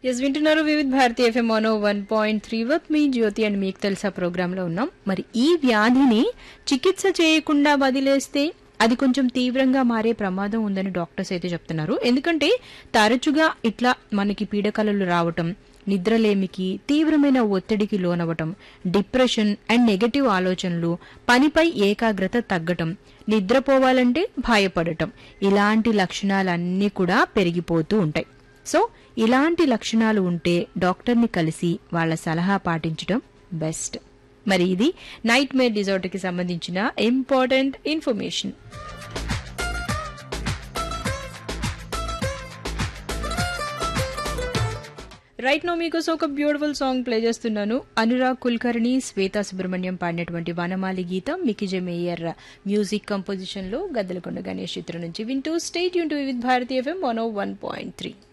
Yes వింటున్నారు వివిధ Bharati FM 101.3 with me Jyothi and మీకు తెలుసా ప్రోగ్రామ్ లో ఉన్నాం. మరి ఈ వ్యాధిని చికిత్స చేయకుండా వదిలేస్తే అది కొంచెం తీవ్రంగా మారే ప్రమాదం ఉందని డాక్టర్స్ అయితే చెప్తున్నారు. ఎందుకంటే తరచుగా ఇట్లా మనకి పీడకలలు రావటం, నిద్రలేమికి, తీవ్రమైన ఒత్తిడికి లోనవటం, డిప్రెషన్ అండ్ నెగటివ్ ఆలోచనలు, పనిపై ఏకాగ్రత తగ్గటం, నిద్రపోవాలంటే భయపడటం, ఇలాంటి లక్షణాలన్నీ కూడా పెరిగిపోతూ ఉంటాయి. సో ఇలాంటి లక్షణాలు ఉంటే డాక్టర్ని కలిసి వాళ్ళ సలహా పాటించడం బెస్ట్. మరి ఇది నైట్ మేర్ డిజార్డర్ కి సంబంధించిన ఇంపార్టెంట్ ఇన్ఫర్మేషన్. రైట్ నో మీకోసం ఒక బ్యూటిఫుల్ సాంగ్ ప్లే చేస్తున్నాను. అనురాగ్ కుల్కర్ణి, శ్వేతా సుబ్రహ్మణ్యం పాడినటువంటి వనమాలి గీతం మికిజే మేయర్ మ్యూజిక్ కంపోజిషన్ లో గద్దలకొండ గణేష్ చిత్రం నుంచి వింటూ stay tune to with Bharati FM 101.3.